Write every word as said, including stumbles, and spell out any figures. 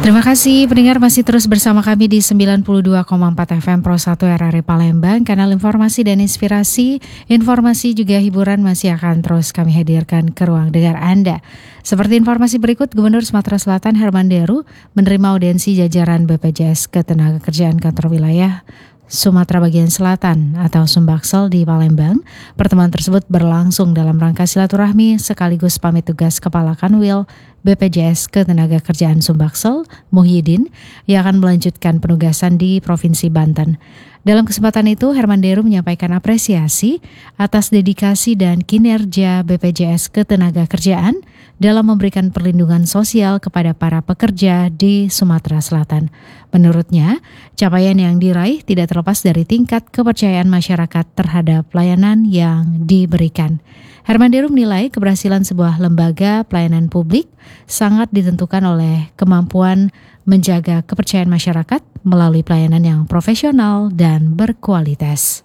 Terima kasih pendengar masih terus bersama kami di sembilan puluh dua koma empat F M Pro satu R R I Palembang, kanal informasi dan inspirasi, informasi juga hiburan masih akan terus kami hadirkan ke ruang dengar Anda. Seperti informasi berikut, Gubernur Sumatera Selatan Herman Deru menerima audiensi jajaran B P J S Ketenagakerjaan Kantor Wilayah Sumatera Bagian Selatan atau Sumbaksel di Palembang. Pertemuan tersebut berlangsung dalam rangka silaturahmi sekaligus pamit tugas Kepala Kanwil B P J S Ketenagakerjaan Sumbaksel, Muhyiddin, yang akan melanjutkan penugasan di Provinsi Banten. Dalam kesempatan itu, Herman Deru menyampaikan apresiasi atas dedikasi dan kinerja B P J S Ketenagakerjaan dalam memberikan perlindungan sosial kepada para pekerja di Sumatera Selatan. Menurutnya, capaian yang diraih tidak terlepas dari tingkat kepercayaan masyarakat terhadap pelayanan yang diberikan. Herman Deru menilai keberhasilan sebuah lembaga pelayanan publik sangat ditentukan oleh kemampuan menjaga kepercayaan masyarakat melalui pelayanan yang profesional dan berkualitas.